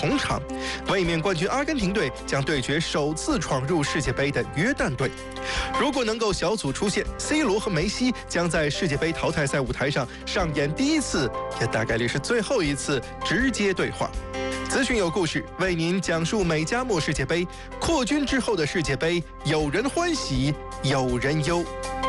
同场。卫冕冠军阿根廷队将对决首次闯入世界杯的约旦队。如果能够小组出线 ，C 罗和梅西将在世界杯淘汰赛舞台上上演第一次，也大概率是最后一次直接对话。资讯有故事，为您讲述美加墨世界杯扩军之后的世界杯，有人欢喜，有人忧。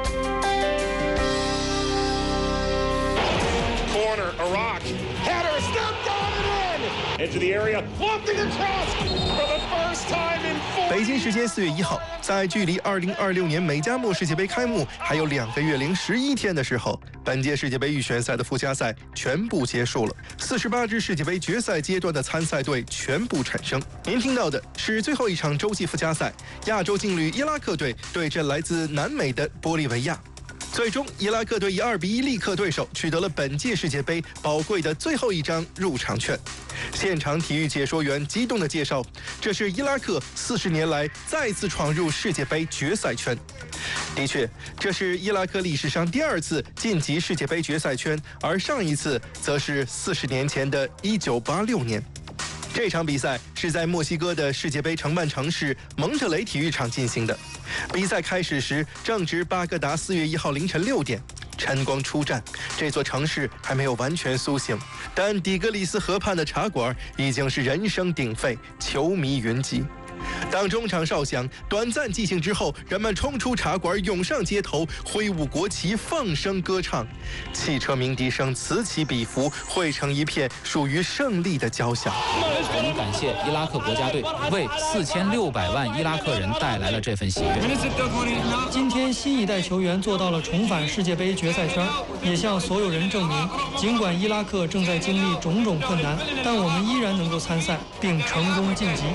Corner, Iraq, header, stepped on and in. Into the area, lofting across for the first time in 4. 北京时间4月1号，在距离2026年美加墨世界杯开幕还有2个月零11天的时候，本届世界杯预选赛的附加赛全部结束了，48支世界杯决赛阶段的参赛队全部产生。您听到的是最后一场洲际附加赛，亚洲劲旅伊拉克队对阵来自南美的玻利维亚。最终，伊拉克队以2-1力克对手，取得了本届世界杯宝贵的最后一张入场券。现场体育解说员激动地介绍，这是伊拉克40年来再次闯入世界杯决赛圈。的确，这是伊拉克历史上第2次晋级世界杯决赛圈，而上一次则是40年前的1986年。这场比赛是在墨西哥的世界杯承办城市蒙特雷体育场进行的。比赛开始时正值巴格达4月1号凌晨6点，晨光初绽，这座城市还没有完全苏醒，但底格里斯河畔的茶馆已经是人声鼎沸，球迷云集。当中场哨响，短暂寂静之后，人们冲出茶馆，涌上街头，挥舞国旗，放声歌唱，汽车鸣笛声此起彼伏，汇成一片属于胜利的交响。 我们感谢伊拉克国家队为4600万伊拉克人带来了这份喜悦。 今天新一代球员做到了重返世界杯决赛圈，也向所有人证明，尽管伊拉克正在经历种种困难，但我们依然能够参赛并成功晋级。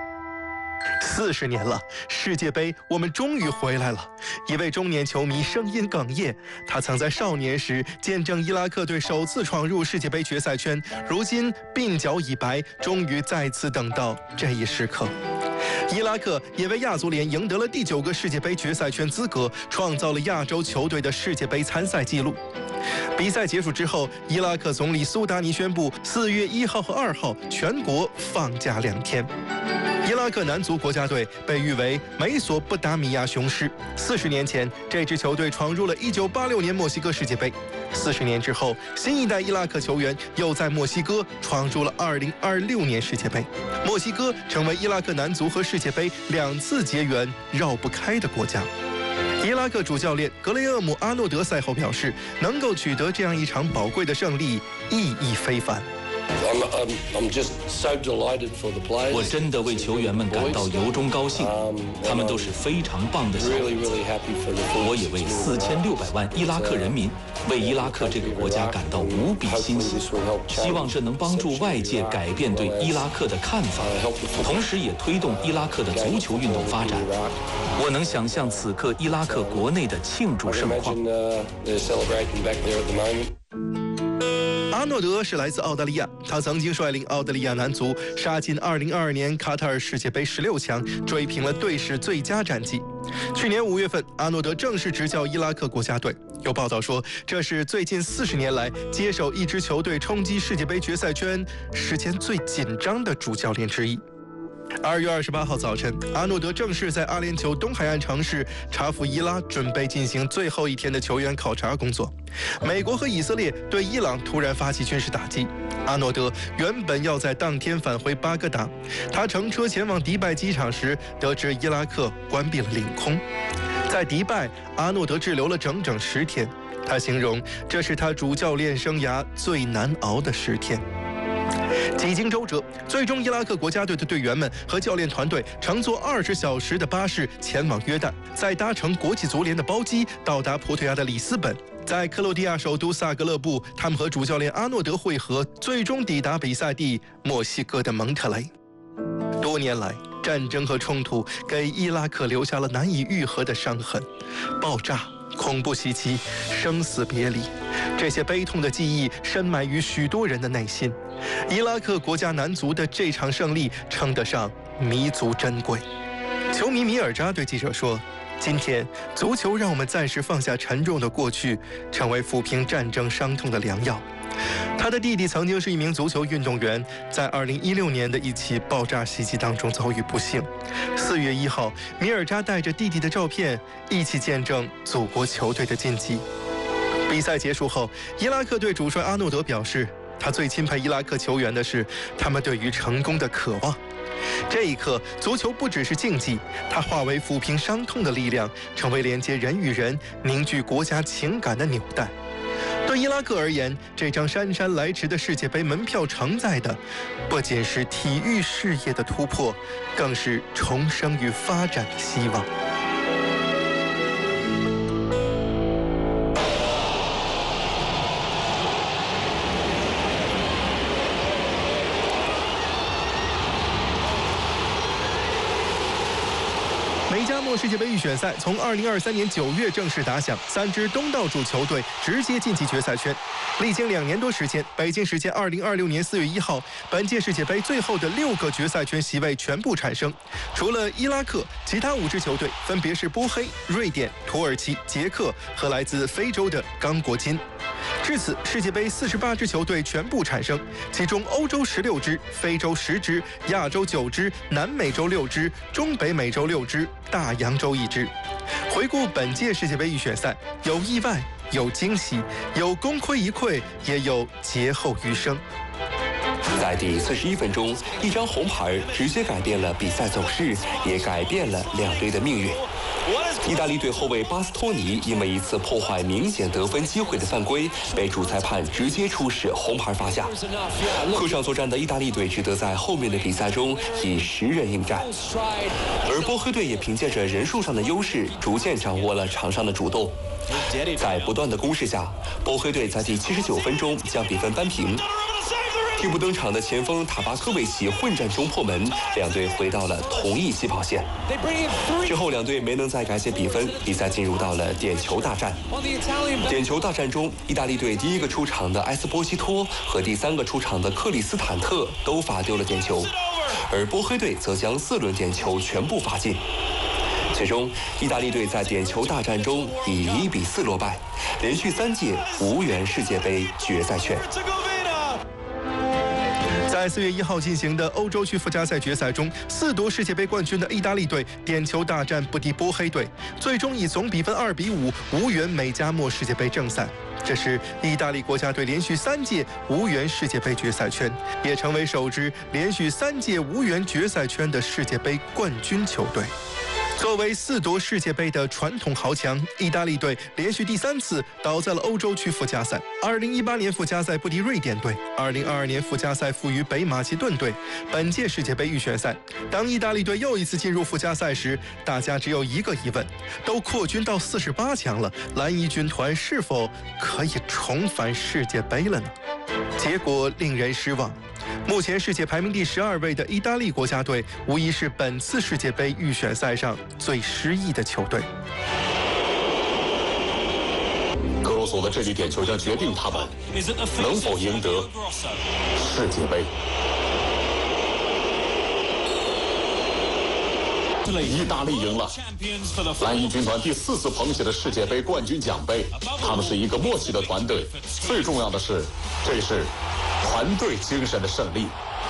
40年了，世界杯我们终于回来了。一位中年球迷声音哽咽，他曾在少年时见证伊拉克队首次闯入世界杯决赛圈，如今鬓角已白，终于再次等到这一时刻。伊拉克也为亚足联赢得了第9个世界杯决赛圈资格，创造了亚洲球队的世界杯参赛纪录。比赛结束之后，伊拉克总理苏达尼宣布4月1号和2号全国放假2天。伊拉克男足国家队被誉为美索不达米亚雄狮。40年前，这支球队闯入了1986年墨西哥世界杯。40年之后，新一代伊拉克球员又在墨西哥闯入了2026年世界杯。墨西哥成为伊拉克男足和世界杯2次结缘绕不开的国家。伊拉克主教练格雷厄姆·阿诺德赛后表示，能够取得这样一场宝贵的胜利，意义非凡。 我真的为球员们感到由衷高兴，他们都是非常棒的小伙子。我也为4600万伊拉克人民，为伊拉克这个国家感到无比欣喜，希望这能帮助外界改变对伊拉克的看法，同时也推动伊拉克的足球运动发展。我能想象此刻伊拉克国内的庆祝盛况。 阿诺德是来自澳大利亚，他曾经率领澳大利亚男足杀进2022年卡塔尔世界杯16强，追平了队史最佳战绩。去年5月份，阿诺德正式执教伊拉克国家队。有报道说，这是最近40年来接手一支球队冲击世界杯决赛圈时间最紧张的主教练之一。2月28号早晨，阿诺德正式在阿联酋东海岸城市查夫伊拉准备进行最后一天的球员考察工作。美国和以色列对伊朗突然发起军事打击，阿诺德原本要在当天返回巴格达，他乘车前往迪拜机场时，得知伊拉克关闭了领空。在迪拜，阿诺德滞留了整整10天，他形容这是他主教练生涯最难熬的10天。几经周折，最终伊拉克国家队的队员们和教练团队乘坐20小时的巴士前往约旦，再搭乘国际足联的包机到达葡萄牙的里斯本。在克罗地亚首都萨格勒布，他们和主教练阿诺德会合，最终抵达比赛地墨西哥的蒙特雷。多年来，战争和冲突给伊拉克留下了难以愈合的伤痕，爆炸、恐怖袭击、生死别离，这些悲痛的记忆深埋于许多人的内心。伊拉克国家男足的这场胜利称得上弥足珍贵。球迷米尔扎对记者说，今天足球让我们暂时放下沉重的过去，成为抚平战争伤痛的良药。 他的弟弟曾经是一名足球运动员，在2016年的一起爆炸袭击当中遭遇不幸。4月1号，米尔扎带着弟弟的照片一起见证祖国球队的晋级。比赛结束后，伊拉克队主帅阿诺德表示，他最钦佩伊拉克球员的是他们对于成功的渴望。这一刻，足球不只是竞技，它化为抚平伤痛的力量，成为连接人与人、凝聚国家情感的纽带。对伊拉克而言，这张姗姗来迟的世界杯门票承载的，不仅是体育事业的突破，更是重生与发展的希望。美加墨世界杯预选赛从2023年9月正式打响，3支东道主球队直接晋级决赛圈。历经2年多时间，北京时间2026年4月1号，本届世界杯最后的6个决赛圈席位全部产生。除了伊拉克，其他5支球队分别是波黑、瑞典、土耳其、捷克和来自非洲的刚果金。至此，世界杯48支球队全部产生，其中欧洲16支、非洲10支、亚洲9支、南美洲6支、中北美洲6支、大洋洲1支。回顾本届世界杯预选赛，有意外，有惊喜，有功亏一篑，也有劫后余生。 在第41分钟，一张红牌直接改变了比赛走势，也改变了两队的命运。意大利队后卫巴斯托尼因为一次破坏明显得分机会的犯规，被主裁判直接出示红牌罚下。客场作战的意大利队只得在后面的比赛中以10人应战，而波黑队也凭借着人数上的优势，逐渐掌握了场上的主动。在不断的攻势下，波黑队在第79分钟将比分扳平。替补登场的前锋塔巴科维奇混战中破门，两队回到了同一起跑线。之后两队没能再改写比分，比赛进入到了点球大战。点球大战中，意大利队第一个出场的埃斯波西托和第3个出场的克里斯坦特都罚丢了点球，而波黑队则将4轮点球全部罚进。最终，意大利队在点球大战中以1比4落败，连续3届无缘世界杯决赛圈。 在4月1号进行的欧洲区附加赛决赛中，4夺世界杯冠军的意大利队点球大战不敌波黑队，最终以总比分2比5无缘美加墨世界杯正赛。这是意大利国家队连续3届无缘世界杯决赛圈，也成为首支连续3届无缘决赛圈的世界杯冠军球队。作为4夺世界杯的传统豪强，意大利队连续第3次倒在了欧洲区附加赛。2018年附加赛不敌瑞典队，2022年附加赛负于北马其顿队。本届世界杯预选赛，当意大利队又一次进入附加赛时，大家只有一个疑问：都扩军到48强了，蓝衣军团是否可以重返世界杯了呢？结果令人失望。目前世界排名第12位的意大利国家队，无疑是本次世界杯预选赛上最失意的球队。 格罗索的这记点球将决定他们能否赢得世界杯。意大利赢了，蓝衣军团第4次捧起了世界杯冠军奖杯。他们是一个默契的团队，最重要的是，这是团队精神的胜利。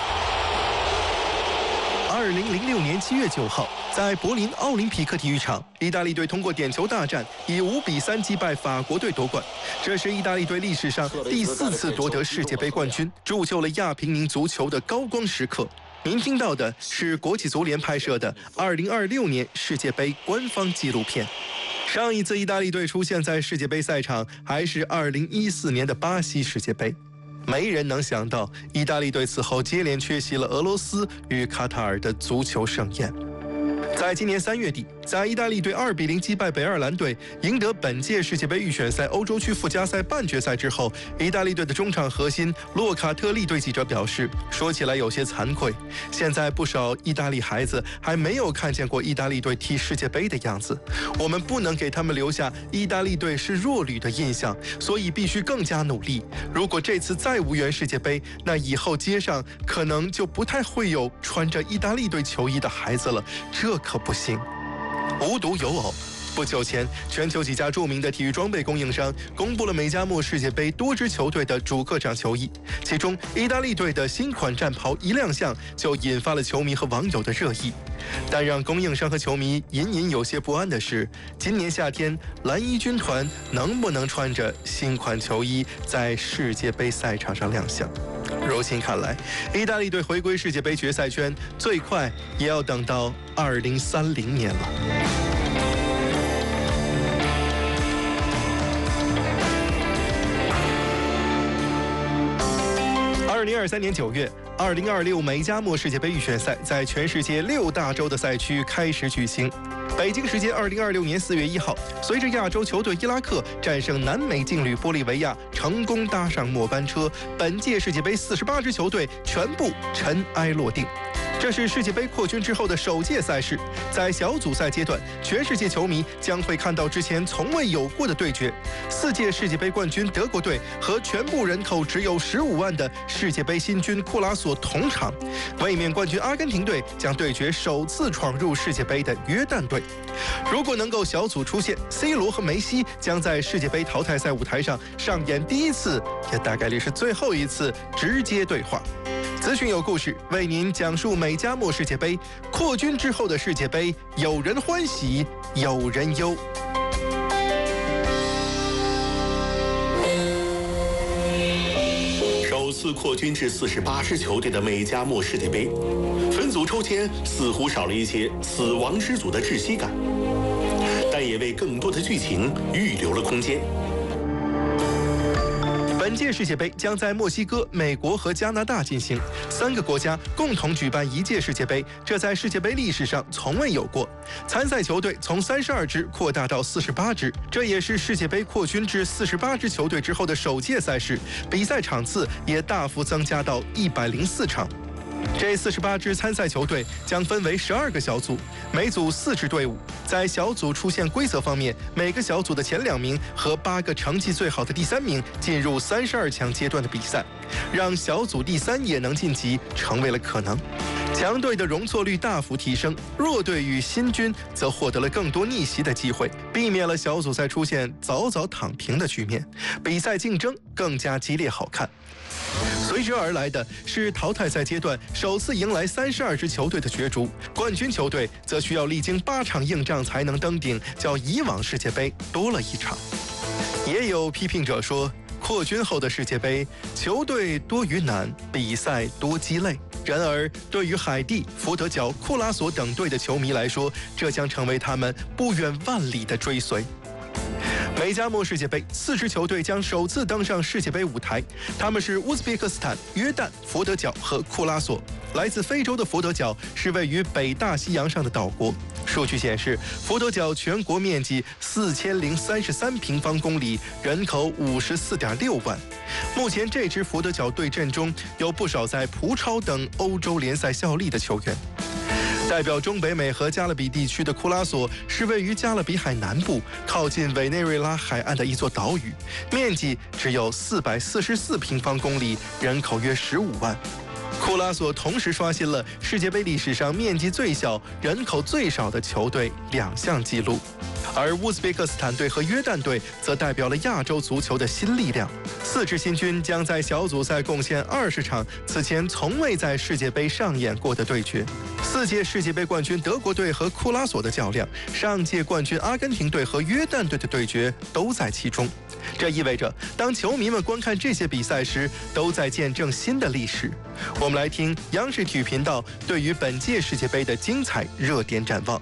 2006年7月9号，在柏林奥林匹克体育场，意大利队通过点球大战以5比3击败法国队夺冠。这是意大利队历史上第4次夺得世界杯冠军，铸就了亚平宁足球的高光时刻。您听到的是国际足联拍摄的2026年世界杯官方纪录片。上一次意大利队出现在世界杯赛场还是2014年的巴西世界杯。没人能想到，意大利队此后接连缺席了俄罗斯与卡塔尔的足球盛宴。在今年3月底，在意大利队2比0击败北爱尔兰队，赢得本届世界杯预选赛欧洲区附加赛半决赛之后，意大利队的中场核心洛卡特利对记者表示，说起来有些惭愧，现在不少意大利孩子还没有看见过意大利队踢世界杯的样子，我们不能给他们留下意大利队是弱旅的印象，所以必须更加努力。如果这次再无缘世界杯，那以后街上可能就不太会有穿着意大利队球衣的孩子了，这可不行。无独有偶， 不久前，全球几家著名的体育装备供应商公布了美加墨世界杯多支球队的主客场球衣，其中意大利队的新款战袍一亮相就引发了球迷和网友的热议。但让供应商和球迷隐隐有些不安的是，今年夏天蓝衣军团能不能穿着新款球衣在世界杯赛场上亮相？如今看来，意大利队回归世界杯决赛圈最快也要等到2030年了。2023年9月，2026美加墨世界杯预选赛在全世界6大洲的赛区开始举行。北京时间2026年4月1号，随着亚洲球队伊拉克战胜南美劲旅玻利维亚，成功搭上末班车，本届世界杯48支球队全部尘埃落定。这是世界杯扩军之后的首届赛事，在小组赛阶段，全世界球迷将会看到之前从未有过的对决。4届世界杯冠军德国队和全部人口只有15万的世界杯新军库拉索同场，卫冕冠军阿根廷队将对决首次闯入世界杯的约旦队。如果能够小组出线 ，C 罗和梅西将在世界杯淘汰赛舞台上上演第一次，也大概率是最后一次直接对话。资讯有故事，为您讲述美加墨世界杯扩军之后的世界杯，有人欢喜，有人忧。 首次扩军至48支球队的美加墨世界杯，分组抽签似乎少了一些死亡之组的窒息感，但也为更多的剧情预留了空间。 本届世界杯将在墨西哥、美国和加拿大进行，3个国家共同举办一届世界杯，这在世界杯历史上从未有过。参赛球队从32支扩大到48支，这也是世界杯扩军至48支球队之后的首届赛事，比赛场次也大幅增加到104场。这48支参赛球队将分为12个小组，每组4支队伍。在小组出线规则方面，每个小组的前2名和8个成绩最好的第3名进入32强阶段的比赛，让小组第3也能晋级成为了可能。强队的容错率大幅提升，弱队与新军则获得了更多逆袭的机会，避免了小组赛出现早早躺平的局面，比赛竞争更加激烈好看。随之而来的是淘汰赛阶段首次迎来32支球队的角逐，冠军球队则需要历经8场硬仗才能登顶，较以往世界杯多了1场。也有批评者说，扩军后的世界杯球队多于难，比赛多鸡肋。然而，对于海地、福德角、库拉索等队的球迷来说，这将成为他们不远万里的追随。美加墨世界杯4支球队将首次登上世界杯舞台，他们是乌兹别克斯坦、约旦、佛得角和库拉索。来自非洲的佛得角是位于北大西洋上的岛国。数据显示，佛得角全国面积4033平方公里，人口54.6万。目前这支佛得角队阵中有不少在葡超等欧洲联赛效力的球员。代表中北美和加勒比地区的库拉索是位于加勒比海南部，靠近委内瑞拉海岸的一座岛屿，面积只有444平方公里，人口约15万。库拉索同时刷新了世界杯历史上面积最小、人口最少的球队2项纪录。而乌兹别克斯坦队和约旦队则代表了亚洲足球的新力量。4支新军将在小组赛贡献20场此前从未在世界杯上演过的对决。4届世界杯冠军德国队和库拉索的较量，上届冠军阿根廷队和约旦队的对决都在其中。这意味着，当球迷们观看这些比赛时，都在见证新的历史。我们来听央视体育频道对于本届世界杯的精彩热点展望。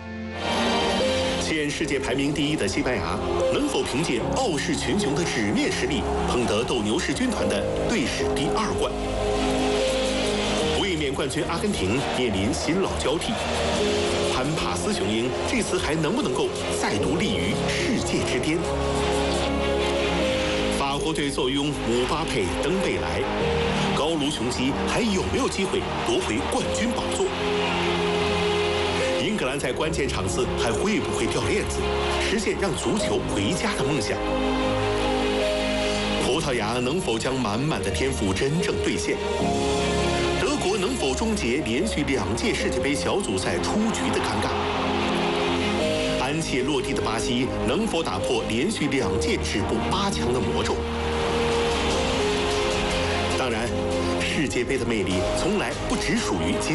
现世界排名第1的西班牙，能否凭借傲视群雄的纸面实力，捧得斗牛士军团的队史第2冠？卫冕冠军阿根廷面临新老交替，潘帕斯雄鹰这次还能不能够再度立于世界之巅？法国队坐拥姆巴佩、登贝莱，高卢雄鸡还有没有机会夺回冠军宝座？英格兰在关键场次还会不会掉链子，实现让足球回家的梦想？葡萄牙能否将满满的天赋真正兑现？德国能否终结连续2届世界杯小组赛出局的尴尬？安胆怯落地的巴西能否打破连续2届止步8强的魔咒？当然，世界杯的魅力从来不只属于